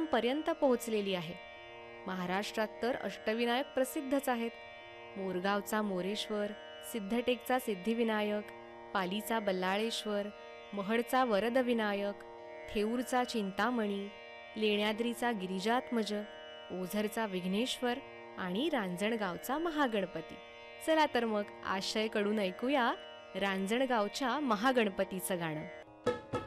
लोकांपर्यंत पोहोचलेली आहे. महाराष्ट्रात तर अष्टविनायक प्रसिद्धच आहेत. मोरगावचा मोरेश्वर, सिद्धटेकचा सिद्धिविनायक, पालीचा बल्लाळेश्वर, महडचा वरदविनायक, थेऊरचा चिंतामणी, लेण्याद्रीचा गिरिजात्मज, ओझरचा विघ्नेश्वर आणि रांजणगावचा महागणपती. चला तर मग आशयकडून ऐकूया रांजणगावच्या महागणपतीचं गाणं.